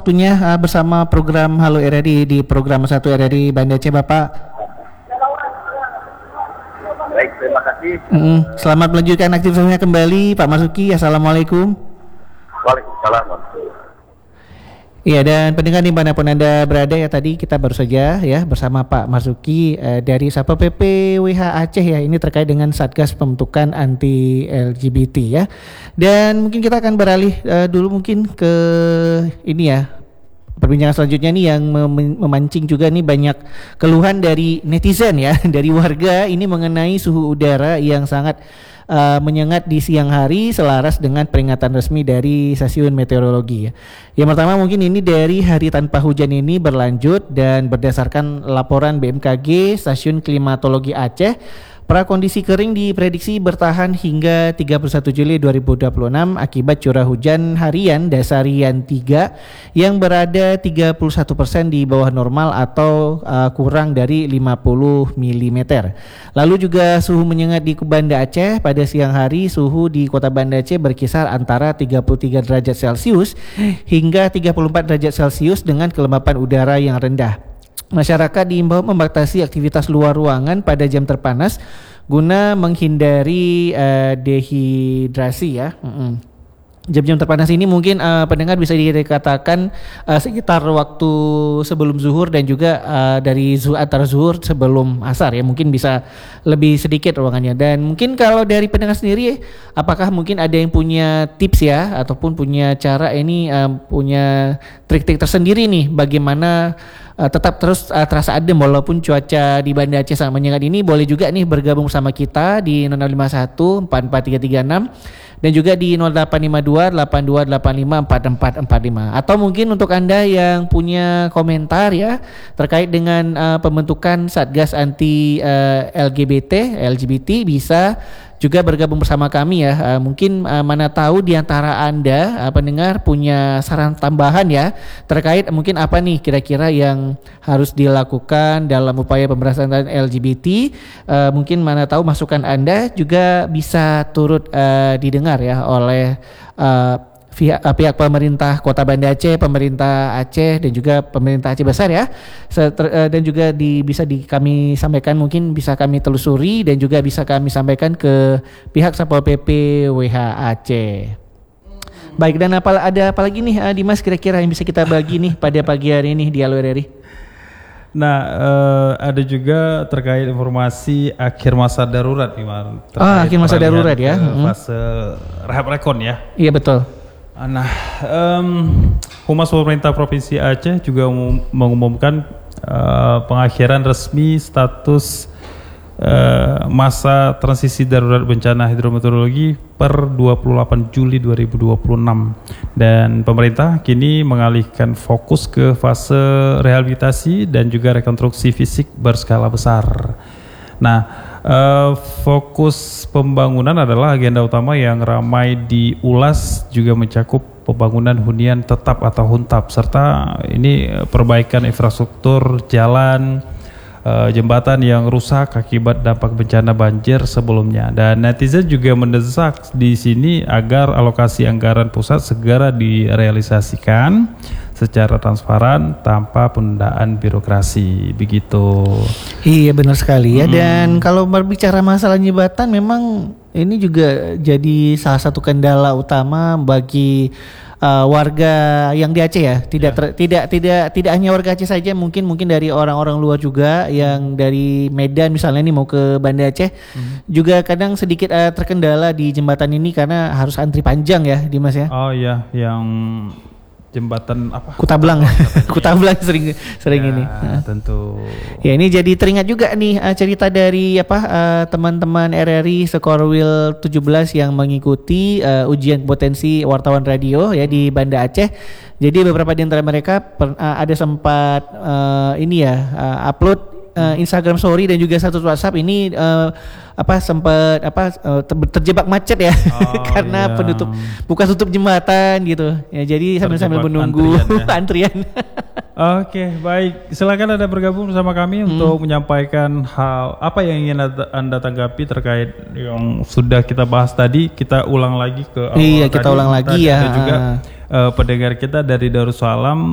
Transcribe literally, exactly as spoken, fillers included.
waktunya uh, bersama program Halo R R I di program satu R R I Banda Aceh, Bapak. Baik, terima kasih. Mm, selamat melanjutkan aktivitasnya kembali, Pak Marzuki. Assalamualaikum. Waalaikumsalam. Iya, dan pendengar dimanapun Anda berada ya, tadi kita baru saja ya bersama Pak Marzuki eh, dari Satpol P P W H Aceh ya, ini terkait dengan Satgas Pembentukan Anti L G B T ya. Dan mungkin kita akan beralih eh, dulu mungkin ke ini ya, perbincangan selanjutnya nih yang mem- memancing juga nih banyak keluhan dari netizen ya, dari warga ini mengenai suhu udara yang sangat Uh, menyengat di siang hari selaras dengan peringatan resmi dari stasiun meteorologi ya. Yang pertama mungkin ini dari hari tanpa hujan ini berlanjut, dan berdasarkan laporan B M K G Stasiun Klimatologi Aceh, prakondisi kering diprediksi bertahan hingga tiga puluh satu Juli dua ribu dua puluh enam akibat curah hujan harian Dasarian tiga yang berada tiga puluh satu persen di bawah normal atau uh, kurang dari lima puluh milimeter. Lalu juga suhu menyengat di Banda Aceh pada siang hari, suhu di Kota Banda Aceh berkisar antara tiga puluh tiga derajat Celcius hingga tiga puluh empat derajat Celcius dengan kelembapan udara yang rendah. Masyarakat diimbau membatasi aktivitas luar ruangan pada jam terpanas guna menghindari uh, dehidrasi ya. Mm-mm. Jam-jam terpanas ini mungkin uh, pendengar bisa dikatakan uh, sekitar waktu sebelum zuhur dan juga uh, dari zuhur, antara zuhur sebelum asar ya, mungkin bisa lebih sedikit ruangannya. Dan mungkin kalau dari pendengar sendiri, apakah mungkin ada yang punya tips ya ataupun punya cara ini uh, punya trik-trik tersendiri nih bagaimana Uh, tetap terus uh, terasa adem walaupun cuaca di Banda Aceh sangat menyengat ini? Boleh juga nih bergabung bersama kita di nol lima satu empat empat tiga tiga enam dan juga di nol delapan lima dua delapan dua delapan lima empat empat empat lima. Atau mungkin untuk Anda yang punya komentar ya terkait dengan uh, pembentukan Satgas Anti uh, L G B T L G B T, bisa juga bergabung bersama kami ya. Uh, mungkin uh, mana tahu di antara Anda uh, pendengar punya saran tambahan ya terkait mungkin apa nih kira-kira yang harus dilakukan dalam upaya pemberantasan L G B T. Uh, mungkin mana tahu masukan Anda juga bisa turut uh, didengar ya oleh uh, pihak, pihak pemerintah Kota Banda Aceh, pemerintah Aceh dan juga pemerintah Aceh Besar ya. Seter, dan juga di, bisa di, kami sampaikan, mungkin bisa kami telusuri dan juga bisa kami sampaikan ke pihak Satpol P P W H Aceh. Baik, dan apa, ada apa lagi nih Dimas kira-kira yang bisa kita bagi nih pada pagi hari ini di Halo R R I? Nah, uh, ada juga terkait informasi akhir masa darurat nih, Mar. Ah, akhir masa darurat ya. Fase rehab rekon ya. Iya betul. Nah, um, Humas Pemerintah Provinsi Aceh juga mengumumkan uh, pengakhiran resmi status uh, masa transisi darurat bencana hidrometeorologi per dua puluh delapan Juli dua ribu dua puluh enam, dan pemerintah kini mengalihkan fokus ke fase rehabilitasi dan juga rekonstruksi fisik berskala besar. Nah, Uh, fokus pembangunan adalah agenda utama yang ramai diulas, juga mencakup pembangunan hunian tetap atau huntap, serta ini perbaikan infrastruktur jalan, uh, jembatan yang rusak akibat dampak bencana banjir sebelumnya. Dan netizen juga mendesak di sini agar alokasi anggaran pusat segera direalisasikan secara transparan tanpa penundaan birokrasi, begitu. Iya benar sekali ya. Hmm. Dan kalau berbicara masalah jembatan, memang ini juga jadi salah satu kendala utama bagi uh, warga yang di Aceh ya. Tidak ya. ter, tidak tidak tidak hanya warga Aceh saja, mungkin mungkin dari orang-orang luar juga yang dari Medan misalnya nih mau ke Banda Aceh, hmm. juga kadang sedikit uh, terkendala di jembatan ini karena harus antri panjang ya, Dimas ya. Oh iya, yang jembatan apa? Kutablang, Kutablang sering sering ya, ini. Tentu. Ya, ini jadi teringat juga nih uh, cerita dari apa uh, teman-teman R R I Sekorwil tujuh belas yang mengikuti uh, ujian potensi wartawan radio ya di Banda Aceh. Jadi beberapa di antara mereka per, uh, ada sempat uh, ini ya uh, upload uh, Instagram story dan juga satu WhatsApp ini uh, apa sempat apa uh, terjebak macet ya oh, karena iya. penutup buka tutup jembatan gitu ya, jadi sambil sambil menunggu antrian, ya? antrian. Oke, baik, silakan Anda bergabung bersama kami hmm. untuk menyampaikan hal apa yang ingin Anda tanggapi terkait yang sudah kita bahas tadi. Kita ulang lagi ke awal iya kita tadi. ulang lagi ya juga uh, pendengar kita dari Darussalam